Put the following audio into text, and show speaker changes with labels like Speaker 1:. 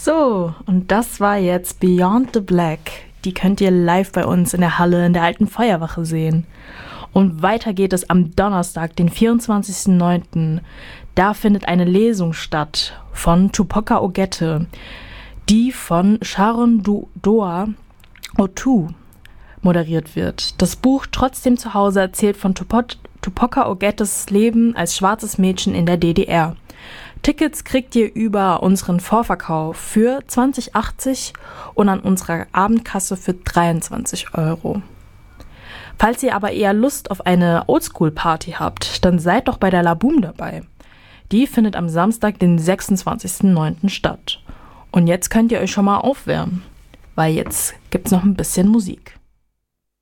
Speaker 1: So, und das war jetzt Beyond the Black. Die könnt ihr live bei uns in der Halle in der Alten Feuerwache sehen. Und weiter geht es am Donnerstag, den 24.09. Da findet eine Lesung statt von Tupoka Ogette, die von Sharon Doa Otu moderiert wird. Das Buch Trotzdem zu Hause erzählt von Tupoka Ogettes Leben als schwarzes Mädchen in der DDR. Tickets kriegt ihr über unseren Vorverkauf für 20,80 und an unserer Abendkasse für 23 €. Falls ihr aber eher Lust auf eine Oldschool-Party habt, dann seid doch bei der Laboom dabei. Die findet am Samstag, den 26.09. statt. Und jetzt könnt ihr euch schon mal aufwärmen, weil jetzt gibt's noch ein bisschen Musik.